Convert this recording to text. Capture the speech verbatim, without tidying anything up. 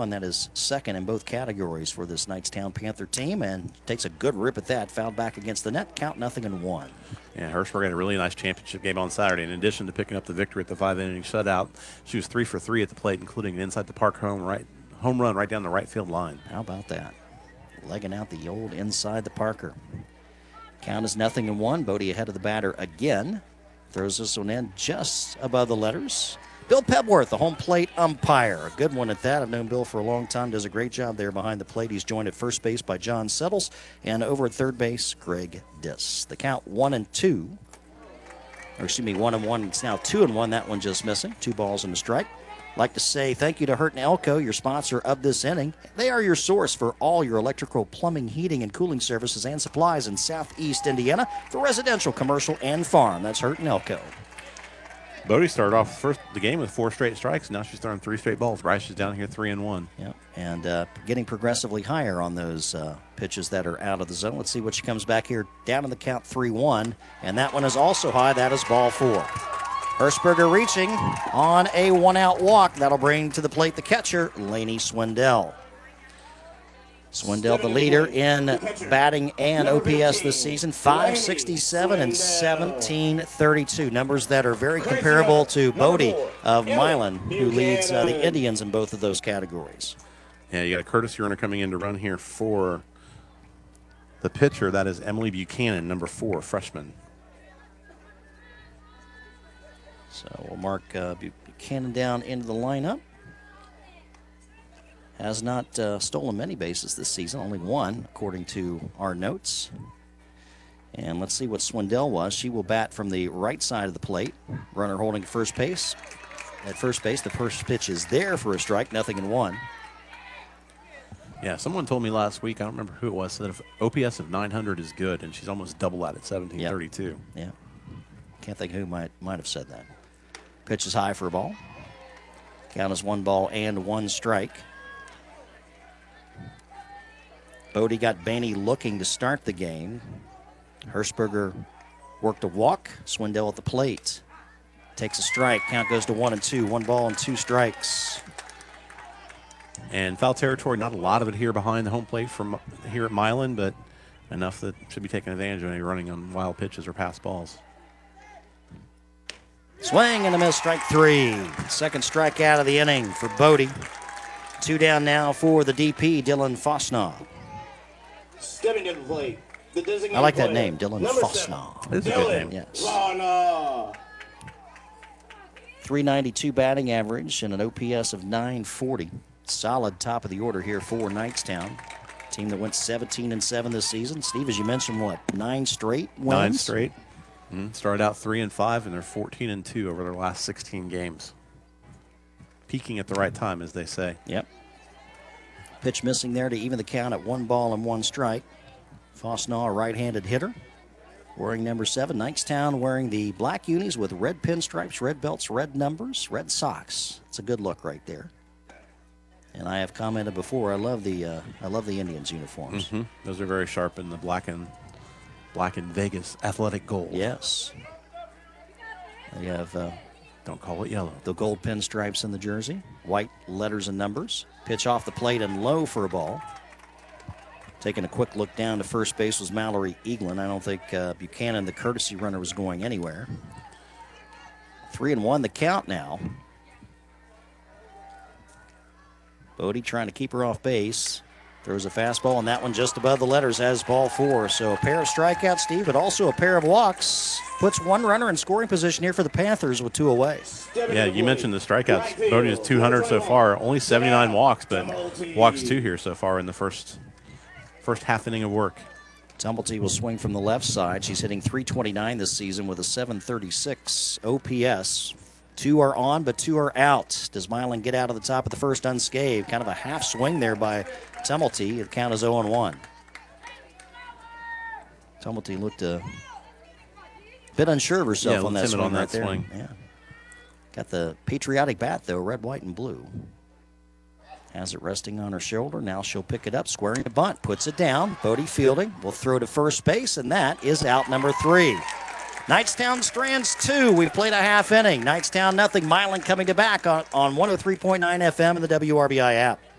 one. That is second in both categories for this Knightstown Panther team, and takes a good rip at that. Fouled back against the net. Count nothing and one. Yeah, Hirschberg had a really nice championship game on Saturday. In addition to picking up the victory at the five-inning shutout, she was three for three at the plate, including an inside the park home right home run right down the right field line. How about that? Legging out the old inside the Parker. Count is nothing and one. Bodie ahead of the batter again. Throws this one in just above the letters. Bill Pebworth, the home plate umpire. A good one at that. I've known Bill for a long time. Does a great job there behind the plate. He's joined at first base by John Settles, and over at third base, Greg Diss. The count one and two. Or excuse me, one and one. It's now two and one. That one just missing. Two balls and a strike. Like to say thank you to Hurt and Elko, your sponsor of this inning. They are your source for all your electrical, plumbing, heating, and cooling services and supplies in Southeast Indiana for residential, commercial, and farm. That's Hurt and Elko. Bodie started off first the game with four straight strikes. Now she's throwing three straight balls. Bryce is down here three and one. Yep, and uh, getting progressively higher on those uh, pitches that are out of the zone. Let's see what she comes back here down in the count three one, and that one is also high. That is ball four. Hirschberger reaching on a one-out walk. That'll bring to the plate the catcher, Lainey Swindell. Swindell, the leader in batting and O P S this season, five sixty-seven and seventeen thirty-two. Numbers that are very comparable to Bodie of Milan, who leads uh, the Indians in both of those categories. Yeah, you got a courtesy runner coming in to run here for the pitcher. That is Emily Buchanan, number four, freshman. So we'll mark uh, Buchanan down into the lineup. Has not uh, stolen many bases this season, only one, according to our notes. And let's see what Swindell was. She will bat from the right side of the plate. Runner holding first base. At first base, the first pitch is there for a strike, nothing in one. Yeah, someone told me last week, I don't remember who it was, that if O P S of nine hundred is good, and she's almost double that at seventeen thirty-two. Yep. Yeah. Can't think who might might have said that. Pitch is high for a ball. Count is one ball and one strike. Bodie got Baney looking to start the game. Hirschberger worked a walk. Swindell at the plate. Takes a strike. Count goes to one and two. One ball and two strikes. And foul territory, not a lot of it here behind the home plate from here at Milan, but enough that should be taken advantage of when you're running on wild pitches or pass balls. Swing and a miss, strike three. Second strikeout of the inning for Bodie. Two down now for the D P, Dylan Fosnaw. Stepping to the plate. I like that name, Dylan Fosnaw. It's a good name. Yes. three ninety-two batting average and an O P S of nine forty. Solid top of the order here for Knightstown. Team that went seventeen and seven this season. Steve, as you mentioned, what, nine straight wins? Nine straight. Mm-hmm. Started out three and five, and they're fourteen and two over their last sixteen games. Peaking at the right time, as they say. Yep. Pitch missing there to even the count at one ball and one strike. Fosnaw, a right-handed hitter. Wearing number seven. Knightstown wearing the black unis with red pinstripes, red belts, red numbers, red socks. It's a good look right there. And I have commented before, I love the uh, I love the Indians uniforms. Mm-hmm. Those are very sharp in the black and black and Vegas athletic gold. Yes. They have uh, don't call it yellow. The gold pinstripes in the jersey, white letters and numbers. Pitch off the plate and low for a ball. Taking a quick look down to first base was Mallory Eaglin. I don't think uh, Buchanan, the courtesy runner, was going anywhere. Three and one the count now. Bodie trying to keep her off base. Throws a fastball, and that one just above the letters has ball four. So a pair of strikeouts, Steve, but also a pair of walks. Puts one runner in scoring position here for the Panthers with two away. Yeah, you mentioned the strikeouts. Bodie is two hundred so far. Only seventy-nine walks, but walks two here so far in the first first half inning of work. Tumblety will swing from the left side. She's hitting three twenty-nine this season with a seven thirty-six O P S. Two are on, but two are out. Does Milan get out of the top of the first unscathed? Kind of a half swing there by Tumblety. The count is oh and one. Tumblety looked a bit unsure of herself yeah, on that swing on that right there. Swing. Yeah. Got the patriotic bat, though, red, white, and blue. Has it resting on her shoulder. Now she'll pick it up, squaring a bunt. Puts it down. Bodie fielding. Will throw to first base, and that is out number three. Knightstown Strands two. We've played a half inning. Knightstown nothing. Milan coming to back on, on one oh three point nine F M and the W R B I app.